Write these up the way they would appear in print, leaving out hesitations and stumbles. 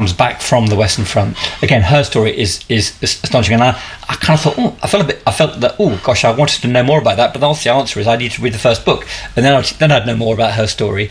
comes back from the Western Front. Again, her story is astonishing, and I kind of thought, I felt that, oh gosh, I wanted to know more about that, but the answer is I need to read the first book, and then I'd know more about her story,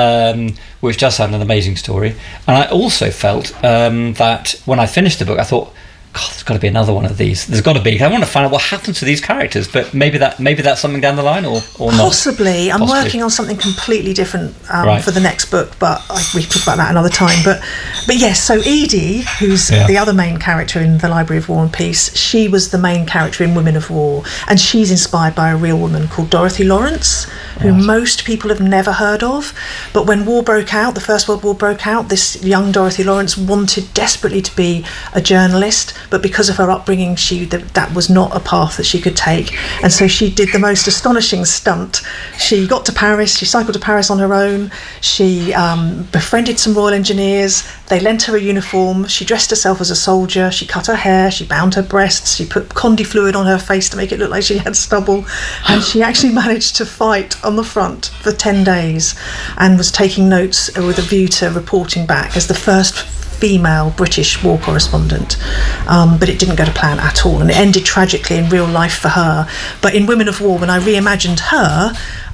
which does sound an amazing story. And I also felt that when I finished the book, I thought, God, there's got to be another one of these. There's got to be. I want to find out what happens to these characters, but maybe that's something down the line, or not. Possibly. I'm working on something completely different for the next book, but we can talk about that another time. But yes, so Edie, who's the other main character in The Library of War and Peace, she was the main character in Women of War, and she's inspired by a real woman called Dorothy Lawrence, who most people have never heard of. But when war broke out, the First World War broke out, this young Dorothy Lawrence wanted desperately to be a journalist, but because of her upbringing, that was not a path that she could take. And so she did the most astonishing stunt. She got to Paris, she cycled to Paris on her own, she befriended some Royal Engineers, they lent her a uniform, she dressed herself as a soldier, she cut her hair, she bound her breasts, she put Condi fluid on her face to make it look like she had stubble, and she actually managed to fight on the front for 10 days and was taking notes with a view to reporting back as the first female British war correspondent, but it didn't go to plan at all, and it ended tragically in real life for her. But in Women of War, when I reimagined her,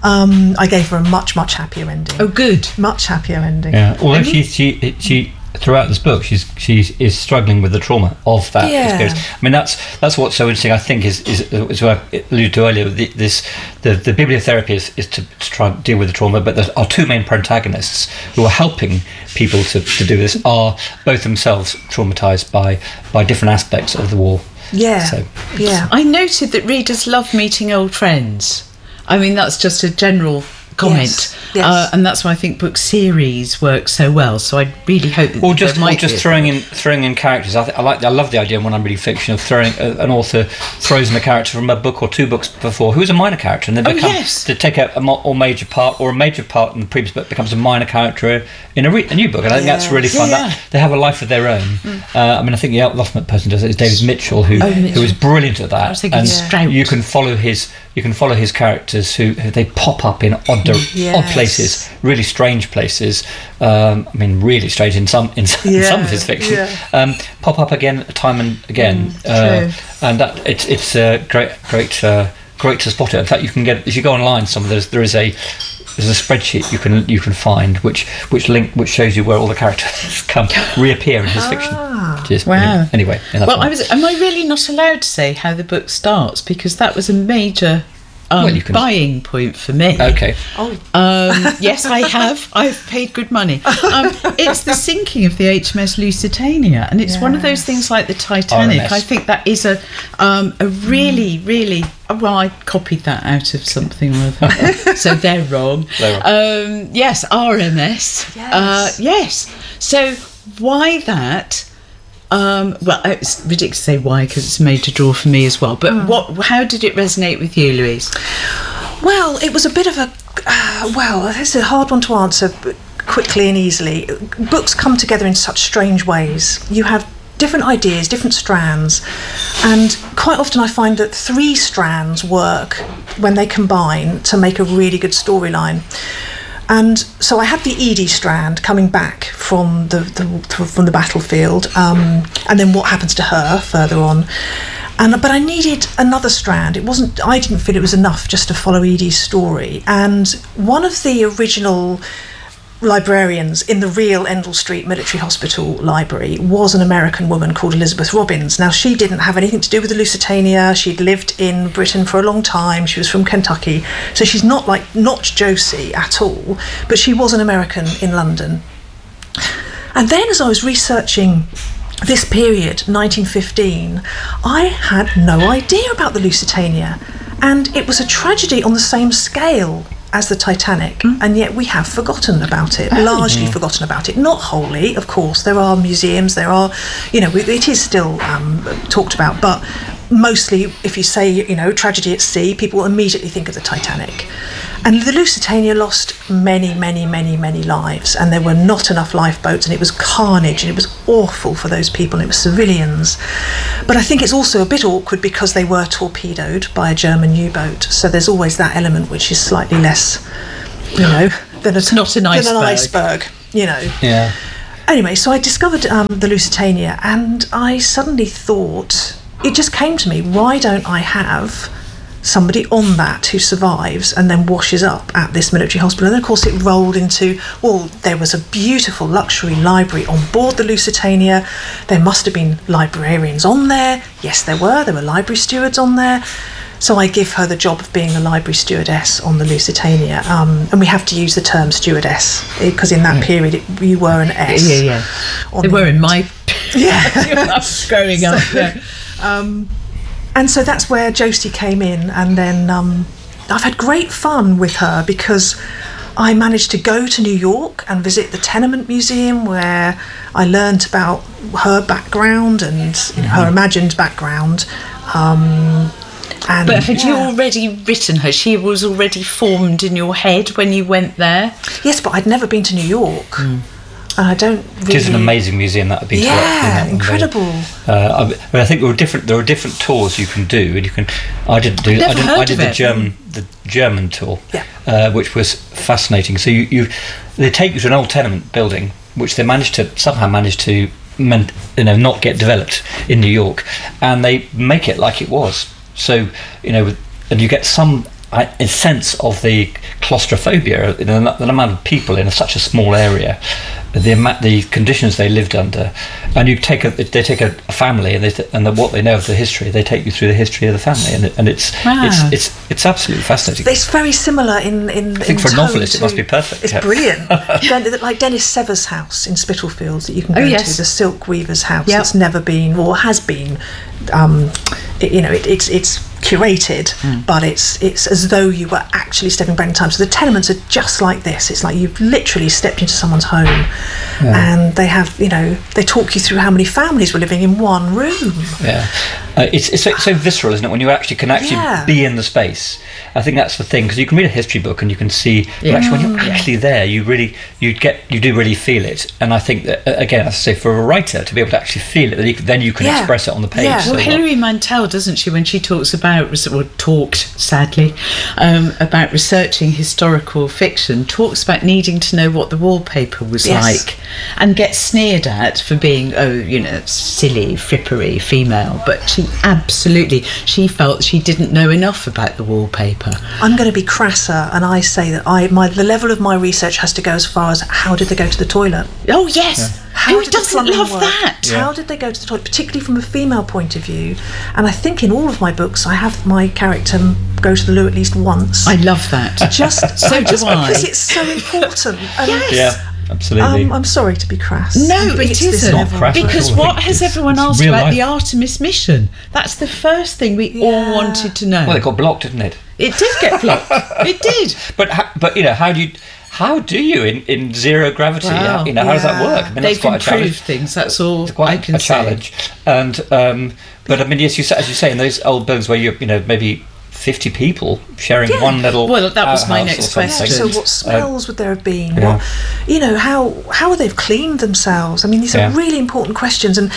I gave her a much happier ending. Oh, good. Much happier ending. Yeah, although she throughout this book, she is struggling with the trauma of that experience. I mean, that's what's so interesting. I think is what I alluded to earlier. The bibliotherapy is to try and deal with the trauma, but our two main protagonists who are helping people to do this are both themselves traumatized by different aspects of the war. Yeah, so, I noted that readers love meeting old friends. I mean, that's just a general comment, yes. And that's why I think book series work so well. So I really hope that just throwing in characters. I love the idea when I'm reading fiction of throwing an author throws in a character from a book or two books before who's a minor character, and then to take a major part, or a major part in the previous book becomes a minor character in a new book, and I think that's really fun. That they have a life of their own. I mean, I think the ultimate person does it is David Mitchell, who is brilliant at that. I was thinking Strout. You can follow his characters who they pop up in odd places, really strange places. I mean, really strange in some of his fiction. Pop up again, time and again, and that it's great to spot it. In fact, you can get, if you go online, there's a spreadsheet you can find which shows you where all the characters reappear in his fiction. Wow. Anyway, am I really not allowed to say how the book starts, because that was a major buying point for me. Okay. Yes, I have. I've paid good money. It's the sinking of the HMS Lusitania, and it's one of those things like the Titanic. RMS. I think that is a really, really. Well, I copied that out of something or other, so they're wrong. Yes, RMS. Yes. So why that? Well, it's ridiculous to say why, because it's a major draw for me as well. But how did it resonate with you, Louise? Well, it was a bit of a... it's a hard one to answer quickly and easily. Books come together in such strange ways. You have different ideas, different strands, and quite often I find that 3 strands work when they combine to make a really good storyline. And so I had the Edie strand coming back from the battlefield, and then what happens to her further on. But I needed another strand. I didn't feel it was enough just to follow Edie's story. And one of the original librarians in the real Endell Street Military Hospital Library was an American woman called Elizabeth Robbins. Now, she didn't have anything to do with the Lusitania. She'd lived in Britain for a long time. She was from Kentucky. So she's not Josie at all, but she was an American in London. And then as I was researching this period, 1915, I had no idea about the Lusitania. And it was a tragedy on the same scale as the Titanic, and yet we have forgotten about it, largely forgotten about it. Not wholly, of course. There are museums, it is still talked about, but mostly if you say, tragedy at sea, people immediately think of the Titanic. And the Lusitania lost many, many, many, many lives, and there were not enough lifeboats, and it was carnage, and it was awful for those people, and it was civilians. But I think it's also a bit awkward because they were torpedoed by a German U-boat, so there's always that element which is slightly less, than not an iceberg. Yeah. Anyway, so I discovered the Lusitania, and I suddenly thought, it just came to me, why don't I have somebody on that who survives and then washes up at this military hospital? And then, of course, it rolled into, well, there was a beautiful luxury library on board the Lusitania. There must have been librarians on there. Yes, there were library stewards on there. So I give her the job of being a library stewardess on the Lusitania, and we have to use the term stewardess because in that period you were an S. Yeah. They were in my growing up. Yeah. And so that's where Josie came in, and then I've had great fun with her because I managed to go to New York and visit the Tenement Museum, where I learnt about her background and her imagined background. But had you already written her? She was already formed in your head when you went there? Yes, but I'd never been to New York. And I don't really... It is an amazing museum that I've been to. Yeah, incredible. I think there are different tours you can do, and I did the German tour, which was fascinating. So they take you to an old tenement building, which they somehow managed to not get developed in New York, and they make it like it was. So, and you get a sense of the claustrophobia, the amount of people in such a small area, the conditions they lived under, and they take a family and what they know of the history, they take you through the history of the family, and it's absolutely fascinating. It's very similar in I think for a novelist it must be perfect. It's brilliant. Like Dennis Sever's house in Spitalfields that you can go to, the silk weaver's house that's never been or has been. It's curated, but it's as though you were actually stepping back in time. So the tenements are just like this. It's like you've literally stepped into someone's home, and they have, they talk you through how many families were living in one room. Yeah, it's so visceral, isn't it? When you actually can be in the space. I think that's the thing, because you can read a history book and you can see, but actually when you're actually there, you do really feel it. And I think that, again, as I say, for a writer to be able to actually feel it, then you can express it on the page. Yeah. So well, Hilary Mantel, doesn't she, when she talks about, or talked, sadly, about researching historical fiction, talks about needing to know what the wallpaper was like, and gets sneered at for being, silly, frippery female. But she felt she didn't know enough about the wallpaper. I'm going to be crasser, and I say that the level of my research has to go as far as how did they go to the toilet? Oh yes, who doesn't love that? How did they go to the toilet, particularly from a female point of view? And I think in all of my books I have my character go to the loo at least once. I love that. So do I. Because it's so important. Yes. Yeah. Absolutely. I'm sorry to be crass. No, it isn't. Because what has everyone asked about life. the Artemis mission? That's the first thing we all wanted to know. Well, it got blocked, didn't it? It did get blocked. It did. But how do you in zero gravity? Wow. How does that work? I mean, they've that's quite a challenge. improved things. That's all It's quite I can a challenge. And but I mean, yes, as you say, in those old buildings where you maybe 50 people sharing one little. Well, that was my next question. So what smells would there have been? What, how would they have cleaned themselves? I mean, these are really important questions, and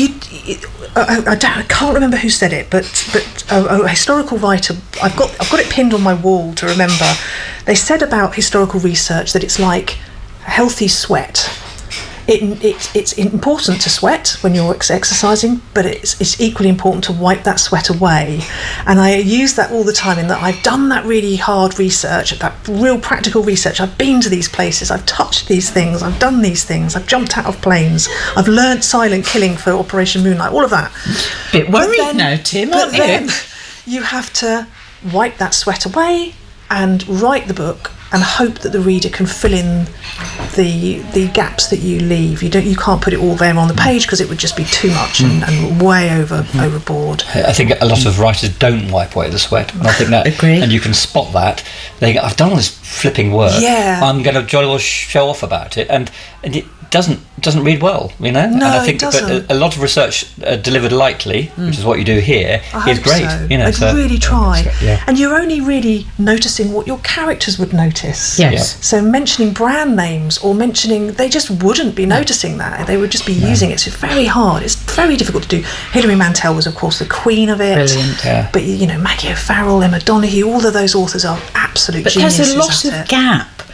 I can't remember who said it, but a historical writer, I've got it pinned on my wall to remember. They said about historical research that it's like a healthy sweat. It's important to sweat when you're exercising, but it's equally important to wipe that sweat away. And I use that all the time in that I've done that really hard research, that real practical research. I've been to these places, I've touched these things, I've done these things, I've jumped out of planes, I've learnt silent killing for Operation Moonlight, all of that. Bit worried now, Tim, aren't you? Then you have to wipe that sweat away and write the book and hope that the reader can fill in the gaps that you leave. You can't put it all there on the page because it would just be too much and way overboard. I think a lot of writers don't wipe away the sweat, and I think that, Agree. and you can spot that. They go, I've done all this flipping work. Yeah. I'm going to jolly well show off about it, and it doesn't read well, No, and I think, it doesn't. But a lot of research delivered lightly, which is what you do here, is great. So. I'd really try. Yeah. And you're only really noticing what your characters would notice. Yes. So mentioning brand names or they just wouldn't be noticing that. They would just be using it. So it's very hard. It's very difficult to do. Hilary Mantel was, of course, the queen of it. Brilliant. Yeah. But Maggie O'Farrell, Emma Donoghue, all of those authors are absolute geniuses. But there's a lot of gap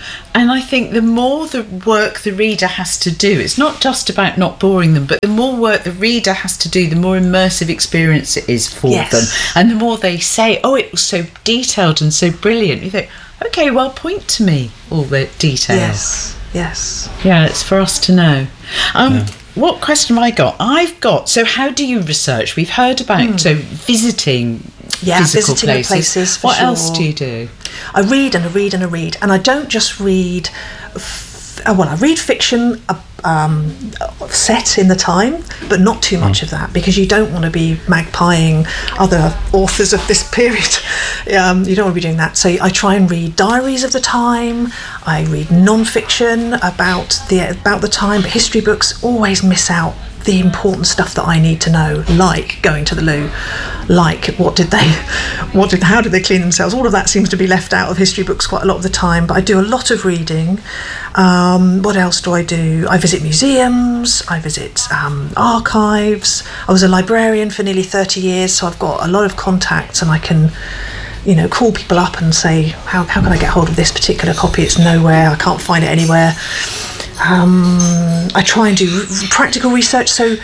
And I think the more the work the reader has to do, it's not just about not boring them, but the more work the reader has to do, the more immersive experience it is for them. And the more they say, oh, it was so detailed and so brilliant, you think, okay, well, point to me all the details. Yes. Yeah, it's for us to know. What question have I got? So how do you research? We've heard about visiting physical places. What else do you do? I read and I read and I read. And I don't just read... I read fiction set in the time, but not too much of that, because you don't want to be magpieing other authors of this period. You don't want to be doing that. So I try and read diaries of the time. I read non-fiction about the time, but history books always miss out the important stuff that I need to know, like going to the loo, like how did they clean themselves. All of that seems to be left out of history books quite a lot of the time, but I do a lot of reading. What else do? I visit museums, I visit archives. I was a librarian for nearly 30 years, so I've got a lot of contacts, and I can call people up and say, how can I get hold of this particular copy? It's nowhere, I can't find it anywhere. I try and do practical research. So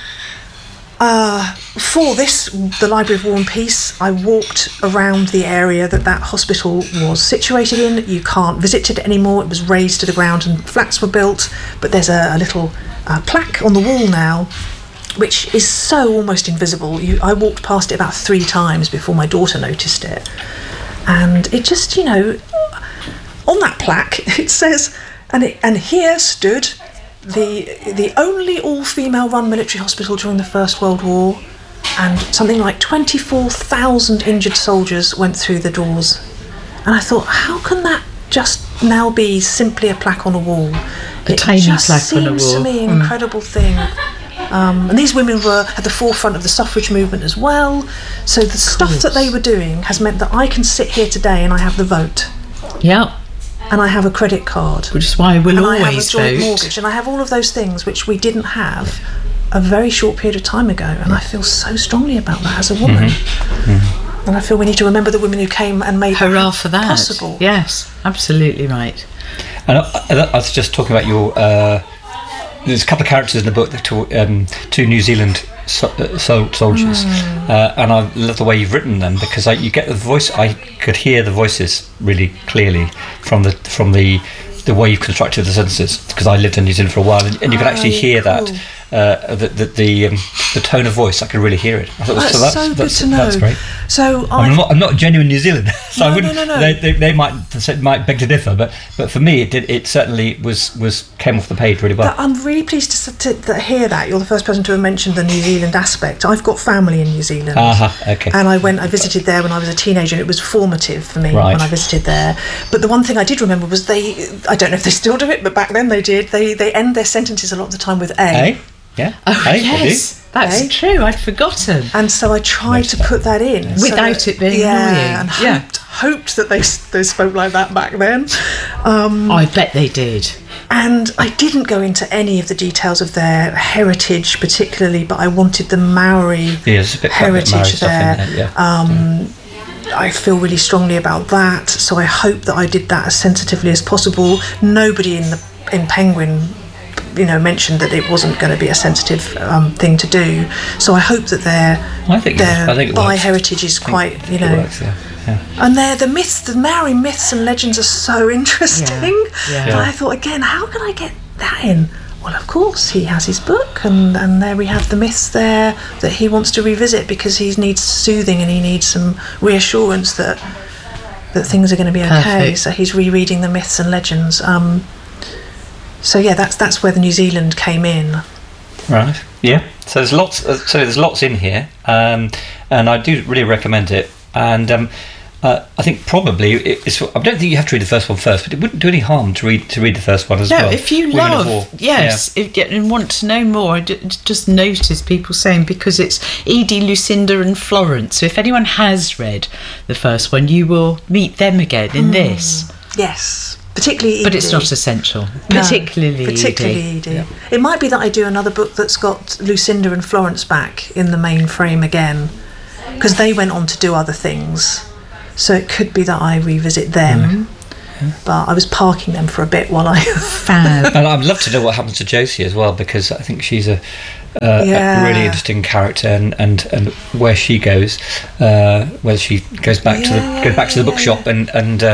for the Library of War and Peace, I walked around the area that hospital was situated in. You can't visit it anymore. It was razed to the ground and flats were built, but there's a little plaque on the wall now, which is so almost invisible. I walked past it about 3 times before my daughter noticed it. And it just, on that plaque, it says... And here stood the only all-female run military hospital during the First World War, and something like 24,000 injured soldiers went through the doors. And I thought, how can that just now be simply a plaque on a wall? A tiny plaque on a wall. It just seems to me an incredible thing. And these women were at the forefront of the suffrage movement as well. So the stuff that they were doing has meant that I can sit here today and I have the vote. Yeah. And I have a credit card, which is why we'll always vote. I have a joint mortgage, and I have all of those things which we didn't have a very short period of time ago. And I feel so strongly about that as a woman. And I feel we need to remember the women who came and made hurrah for that possible. Yes, absolutely right. And I was just talking about your. There's a couple of characters in the book that two New Zealand soldiers, and I love the way you've written them, because you get the voice. I could hear the voices really clearly from the way you've constructed the sentences, because I lived in New Zealand for a while, and you can actually hear that the tone of voice. I could really hear it. That's so good to know. That's great. So I'm not a genuine New Zealander, so no, I wouldn't. No. They might beg to differ, but for me it certainly came off the page really well. I'm really pleased to hear that. You're the first person to have mentioned the New Zealand aspect. I've got family in New Zealand. Okay. And I visited there when I was a teenager, and it was formative for me when I visited there. But the one thing I did remember was I don't know if they still do it, but back then they did. They end their sentences a lot of the time with A. Yeah. Oh, yes. That's true. I'd forgotten. And so I tried to put that in without it being annoying. And hoped that they spoke like that back then. I bet they did. And I didn't go into any of the details of their heritage particularly, but I wanted the Maori heritage there. I feel really strongly about that, so I hope that I did that as sensitively as possible. Nobody in Penguin mentioned that it wasn't going to be a sensitive thing to do. So I hope that their bi heritage is quite, it works, yeah. And the myths, the Maori myths and legends are so interesting. Yeah. And I thought, again, how can I get that in? Well, of course, he has his book, and there we have the myths there that he wants to revisit, because he needs soothing and he needs some reassurance that things are going to be okay. Perfect. So he's rereading the myths and legends. So yeah, that's where the New Zealand came in. Right. Yeah. So there's lots in here, and I do really recommend it. And I think probably I don't think you have to read the first one first, but it wouldn't do any harm to read the first one as well. No, if you and want to know more, I just noticed people saying, because it's Edie, Lucinda and Florence. So if anyone has read the first one, you will meet them again in this. Yes. Particularly Edie. But it's not essential. Particularly Edie. Yeah. It might be that I do another book that's got Lucinda and Florence back in the main frame again, because they went on to do other things. So it could be that I revisit them. but I was parking them for a bit while I... Fab. And I'd love to know what happens to Josie as well, because I think she's a really interesting character, and where she goes, whether she goes back to the bookshop and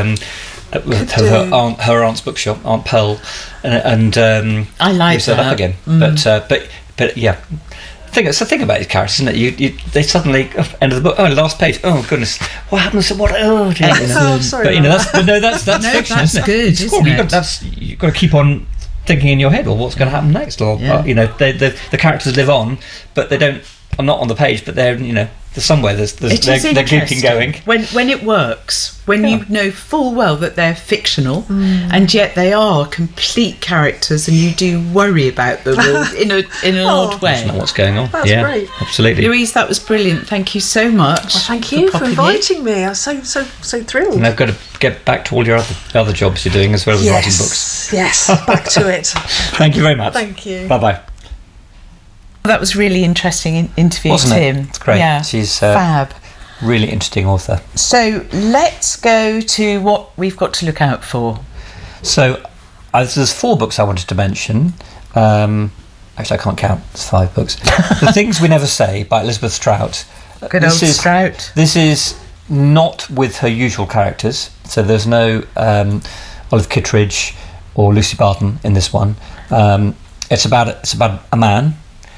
her aunt's bookshop, Aunt Pearl, and I like gives that up again. But yeah. It's the thing about these characters, isn't it? They suddenly end of the book. Oh, last page. Oh goodness, what happens to what? Oh, dear, sorry. But that's fiction, isn't it? Good, isn't it? You've got to keep on thinking in your head, well, what's going to happen next? Or the characters live on, but they don't. Are not on the page, but they're there's somewhere. They're keeping going. When it works, when you know full well that they're fictional, and yet they are complete characters, and you do worry about them in an odd way. That's not what's going on. That's great. Absolutely. Louise, that was brilliant. Thank you so much. Well, thank you for inviting me. I'm so thrilled. And I've got to get back to all your other jobs you're doing as well as writing books. Yes, back to it. Thank you very much. Thank you. Bye-bye. That was really interesting interview, wasn't Tim. It? It's great. Yeah, she's fab. Really interesting author. So let's go to what we've got to look out for. So there's 4 books I wanted to mention. Actually, I can't count. It's 5 books. The Things We Never Say by Elizabeth Strout. Good old Strout. This is not with her usual characters. So there's no Olive Kittredge or Lucy Barton in this one. It's about a man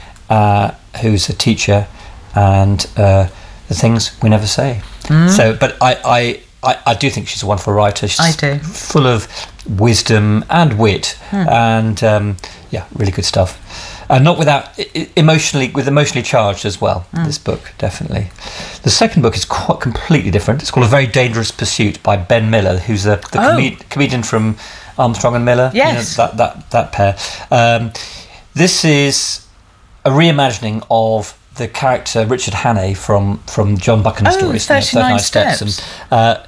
who's a teacher, and the things we never say. So, but I do think she's a wonderful writer. She's full of wisdom and wit, and really good stuff. And not without emotionally charged as well. This book, definitely. The second book is quite completely different. It's called A Very Dangerous Pursuit by Ben Miller, who's the comedian from Armstrong and Miller. Yes, that pair. This is a reimagining of the character Richard Hannay from John Buchan stories. 39 Steps. And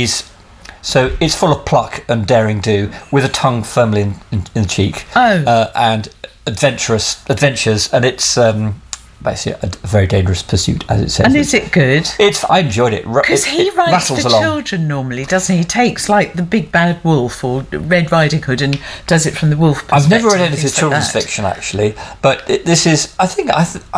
it's full of pluck and daring do, with a tongue firmly in the cheek. And adventures, and it's basically a very dangerous pursuit, as it says. And is it good? I enjoyed it because he writes for children normally, doesn't he? He takes like The Big Bad Wolf or Red Riding Hood and does it from the wolf perspective. I've never read any of his children's fiction actually, but this is. I think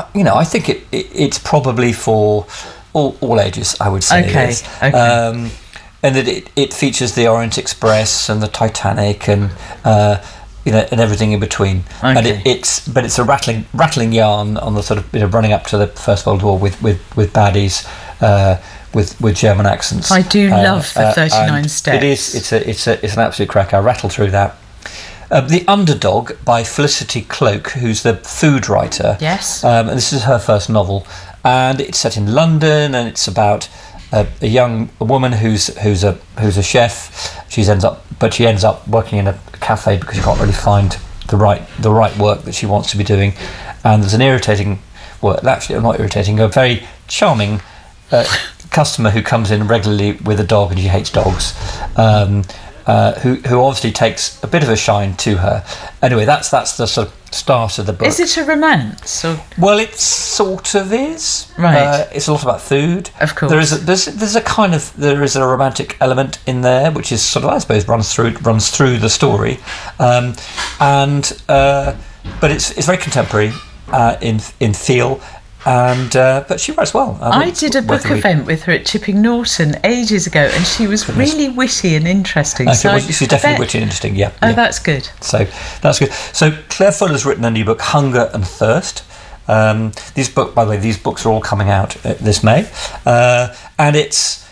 it's probably for all ages. I would say. Okay. And that it features the Orient Express and the Titanic and. And everything in between. Okay. And it's a rattling yarn on the sort of running up to the First World War with baddies with German accents. I do love the 39 Steps. It's an absolute cracker. I rattle through that. The Underdog by Felicity Cloak, who's the food writer. Yes. And this is her first novel, and it's set in London, and it's about a woman who's a chef. She ends up working in a cafe because she can't really find the right work that she wants to be doing, and there's a very charming customer who comes in regularly with a dog, and she hates dogs, who obviously takes a bit of a shine to her. Anyway, that's the sort of start of the book. Is it a romance? Or? Well, it sort of is. Right. It's a lot about food. Of course. There is a romantic element in there, which is sort of, I suppose, runs through the story, but it's very contemporary in feel. And but she writes well. I did a book event with her at Chipping Norton ages ago, and she was really witty and interesting. Okay, she's definitely witty and interesting. Yeah. Oh, that's good. So that's good. So Claire Fuller's written a new book, Hunger and Thirst. By the way, these books are all coming out this May, and it's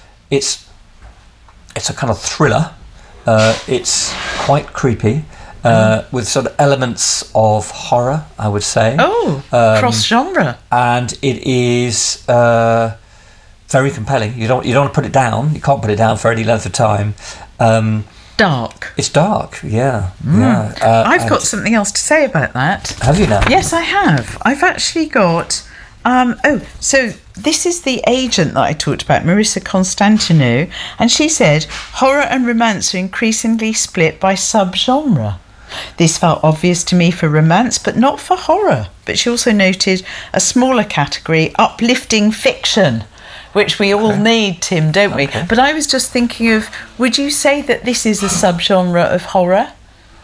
a kind of thriller. It's quite creepy. With sort of elements of horror, I would say. Cross-genre. And it is very compelling. You don't want to put it down. You can't put it down for any length of time. Dark. It's dark, yeah. I've got something else to say about that. Have you now? Yes, I have. I've actually got... so this is the agent that I talked about, Marissa Constantinou, and she said, horror and romance are increasingly split by subgenre. This felt obvious to me for romance, but not for horror. But she also noted a smaller category, uplifting fiction, which we all need, Tim, don't we? But I was just thinking of, would you say that this is a subgenre of horror?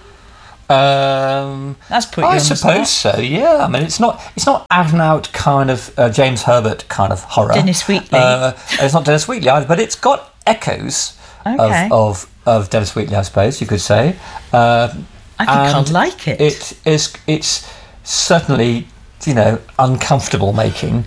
That's put you on the spot. I suppose so. Yeah, I mean, it's not out and out kind of James Herbert kind of horror. Dennis Wheatley. It's not Dennis Wheatley either, but it's got echoes of Dennis Wheatley, I suppose you could say. I think I'll like it. It's certainly, uncomfortable making.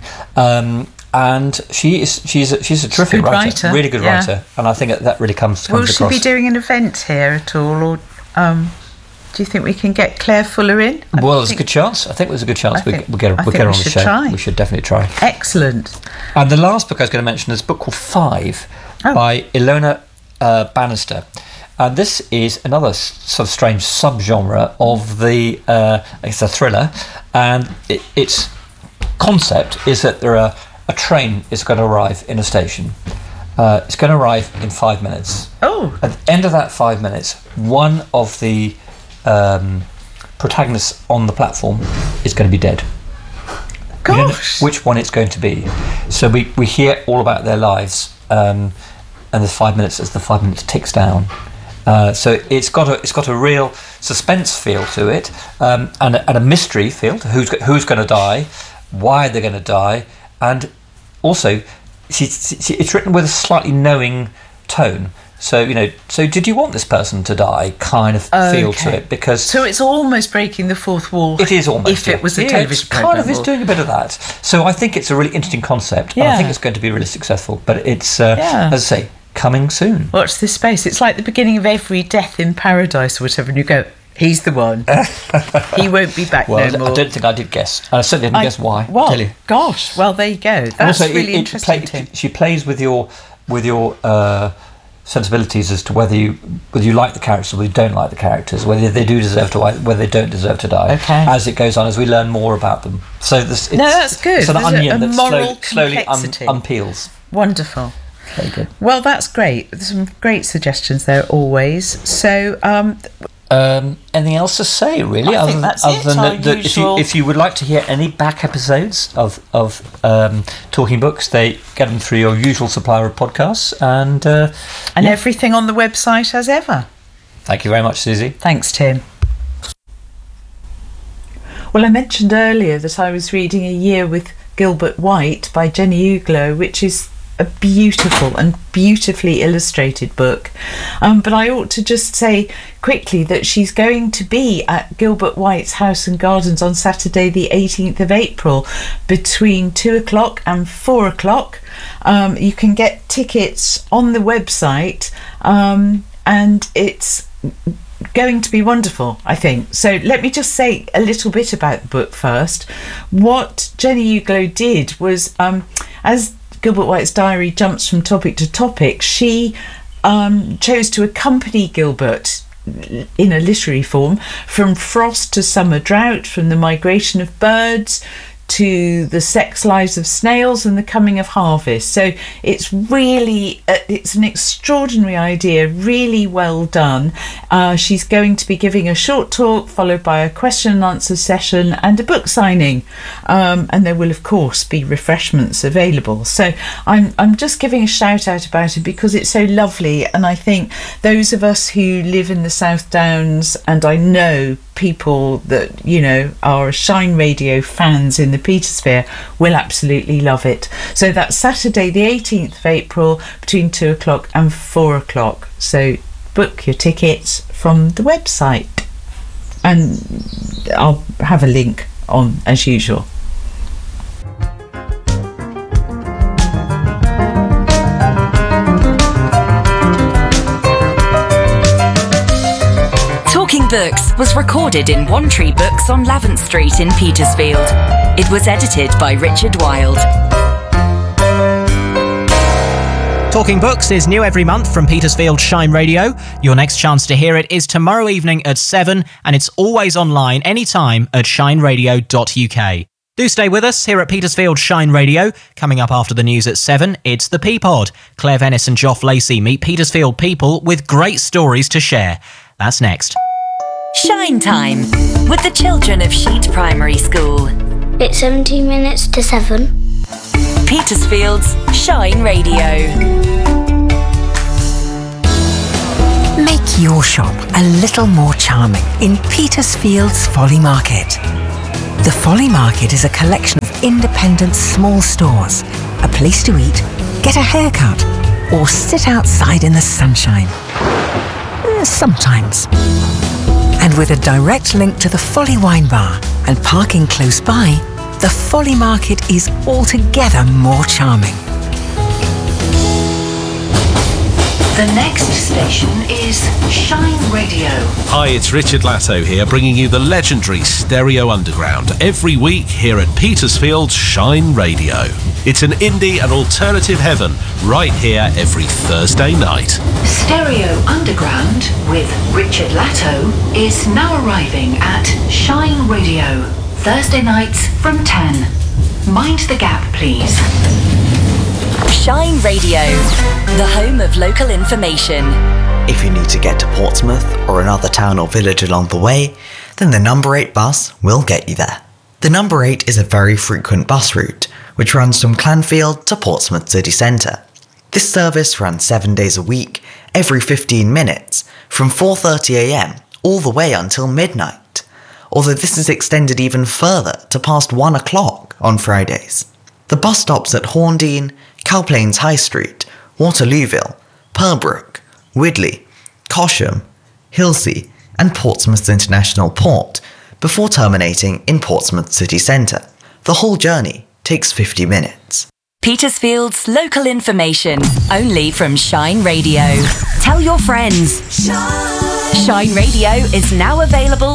And she's a terrific writer, really good writer, and I think that really comes across. Will she be doing an event here at all, or do you think we can get Claire Fuller in? Well, there's a good chance. I think there's a good chance we'll get her on the show. Try. We should definitely try. Excellent. And the last book I was going to mention is a book called 5 by Ilona Bannister. And this is another sort of strange subgenre of it's a thriller, and its concept is that a train is going to arrive in a station. It's going to arrive in 5 minutes. Oh! At the end of that 5 minutes, one of the protagonists on the platform is going to be dead. Gosh! We don't know which one it's going to be. So we hear all about their lives, and there's 5 minutes as the 5 minutes ticks down. So it's got a real suspense feel to it, and a mystery feel to who's going to die, why they're going to die, and also it's written with a slightly knowing tone. So did you want this person to die? Kind of feel to it, because so it's almost breaking the fourth wall. It is almost. If it was a television program, it's doing a bit of that. So I think it's a really interesting concept, and I think it's going to be really successful. But it's as I say, coming soon. Watch this space. It's like the beginning of every Death in Paradise or whatever, and you go, he's the one. He won't be back no more. I don't think I did guess. I certainly didn't guess why. Well, tell you. Gosh, well, there you go. That's also, really interesting, Tim. She plays with your sensibilities as to whether you like the characters or whether you don't like the characters, whether they do deserve to die, whether they don't deserve to die. Okay. As it goes on, as we learn more about them. So that's good. It's an onion that slowly unpeels. Wonderful. Very good. Well, that's great. There's some great suggestions there always. So, anything else to say, really? I think that's it. If you would like to hear any back episodes of Talking Books, they get them through your usual supplier of podcasts, and everything on the website as ever. Thank you very much, Susie. Thanks, Tim. Well, I mentioned earlier that I was reading A Year with Gilbert White by Jenny Uglow, which is a beautiful and beautifully illustrated book, but I ought to just say quickly that she's going to be at Gilbert White's House and Gardens on Saturday the 18th of April between 2 o'clock and 4 o'clock. You can get tickets on the website, and it's going to be wonderful, I think. So let me just say a little bit about the book first. What Jenny Uglow did was, as Gilbert White's diary jumps from topic to topic, she chose to accompany Gilbert in a literary form from frost to summer drought, from the migration of birds to the sex lives of snails and the coming of harvest. So it's really, it's an extraordinary idea, really well done. She's going to be giving a short talk followed by a question and answer session and a book signing. And there will, of course, be refreshments available. So I'm just giving a shout out about it because it's so lovely. And I think those of us who live in the South Downs, and I know people that are Shine Radio fans in the Petersphere, will absolutely love it. So that's Saturday the 18th of April between 2 o'clock and 4 o'clock. So book your tickets from the website, and I'll have a link on as usual. Talking Books was recorded in One Tree Books on Lavant Street in Petersfield. It was edited by Richard Wilde. Talking Books is new every month from Petersfield Shine Radio. Your next chance to hear it is tomorrow evening at 7, and it's always online anytime at shineradio.uk. Do stay with us here at Petersfield Shine Radio. Coming up after the news at 7, it's the Peapod. Claire Venice and Joff Lacey meet Petersfield people with great stories to share. That's next. Shine Time with the children of Sheet Primary School. It's 17 minutes to 7. Petersfield's Shine Radio. Make your shop a little more charming in Petersfield's Folly Market. The Folly Market is a collection of independent small stores, a place to eat, get a haircut, or sit outside in the sunshine. Sometimes. And with a direct link to the Folly Wine Bar and parking close by, the Folly Market is altogether more charming. The next station is Shine Radio. Hi, it's Richard Latto here, bringing you the legendary Stereo Underground every week here at Petersfield's Shine Radio. It's an indie and alternative heaven right here every Thursday night. Stereo Underground with Richard Latto is now arriving at Shine Radio, Thursday nights from 10. Mind the gap, please. Shine Radio, the home of local information. If you need to get to Portsmouth or another town or village along the way, then the number 8 bus will get you there. The number 8 is a very frequent bus route, which runs from Clanfield to Portsmouth city centre. This service runs 7 days a week, every 15 minutes, from 4:30 a.m. all the way until midnight, although this is extended even further to past 1 o'clock on Fridays. The bus stops at Horndean, Cowplains High Street, Waterlooville, Pembroke, Widley, Cosham, Hilsea and Portsmouth International Port before terminating in Portsmouth city centre. The whole journey takes 50 minutes. Petersfield's local information, only from Shine Radio. Tell your friends. Shine Radio is now available